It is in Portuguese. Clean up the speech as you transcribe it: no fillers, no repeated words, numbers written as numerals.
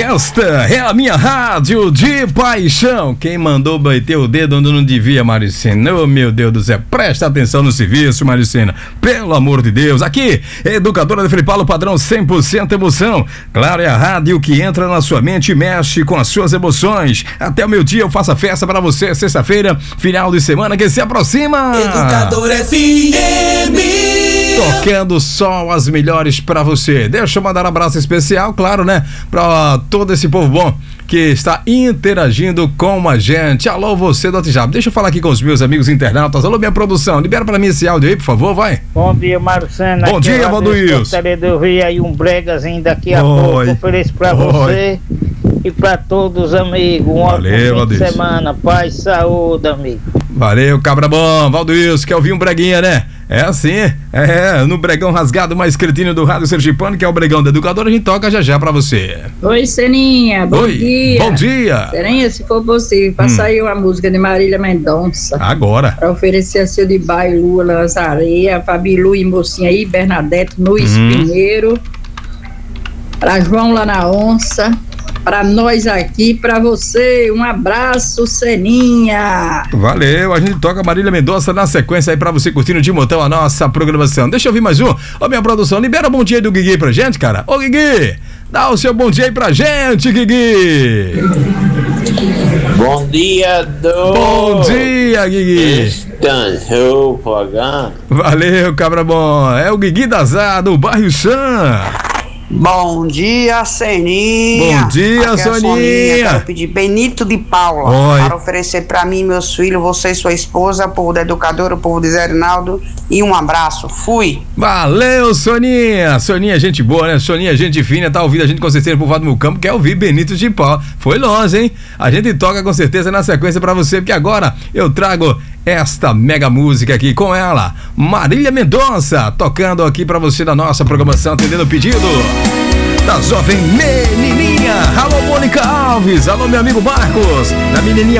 Esta é a minha rádio de paixão. Quem mandou bater o dedo onde não devia, Maricina? Oh, meu Deus do céu, presta atenção no serviço, Maricina. Pelo amor de Deus. Aqui, Educadora de Fripalo, padrão 100% emoção. Claro, é a rádio que entra na sua mente e mexe com as suas emoções. Até o meu dia eu faço a festa pra você, sexta-feira, final de semana que se aproxima. Educadora FM. Tocando só as melhores pra você. Deixa eu mandar um abraço especial, claro, né? Pra todo esse povo bom que está interagindo com a gente. Alô, você do WhatsApp. Deixa eu falar aqui com os meus amigos internautas. Alô, minha produção. Libera pra mim esse áudio aí, por favor, vai. Bom dia, Marcena. Bom dia, Valdoilson. Gostaria de ouvir aí um bregazinho daqui a pouco. Ofereço pra você e pra todos os amigos. Um ótimo fim de semana. Paz e saúde, amigo. Valeu, cabra bom. Valdoilson, quer ouvir um breguinha, né? É assim, no bregão rasgado mais cretinho do Rádio Sergipano, que é o bregão da Educadora, a gente toca já pra você. Oi, Seninha, bom dia. Bom dia. Seninha, se for possível, passa aí uma música de Marília Mendonça. Agora. Pra oferecer a seu de bairro, Lua Lanzareia, Fabilu e Mocinha aí, Bernadette no Espinheiro, pra João lá na Onça, pra nós aqui, pra você, um abraço, Seninha. Valeu, a gente toca Marília Mendonça na sequência aí pra você curtindo de montão a nossa programação. Deixa eu ouvir mais um. Ô, minha produção, libera bom dia aí do Guigui pra gente, cara. Ô, Guigui, dá o seu bom dia aí pra gente, Guigui. Bom dia, Bom dia, Guigui. Valeu, cabra bom. É o Guigui da Zá, do bairro Sam. Bom dia, Seninha. Bom dia, Soninha. Quero pedir Benito de Paula para oferecer para mim, meus filhos, você e sua esposa, o povo da Educadora, o povo de Zé Rinaldo, e um abraço. Fui. Valeu, Soninha. Soninha, gente boa, né? Soninha, gente fina, tá ouvindo a gente com certeza por Vado do Campo, quer ouvir Benito de Paula. Foi longe, hein? A gente toca com certeza na sequência pra você, porque agora eu trago esta mega música aqui com ela, Marília Mendonça, tocando aqui pra você na nossa programação, atendendo o pedido da jovem menininha. Alô, Mônica Alves. Alô, meu amigo Marcos, da menininha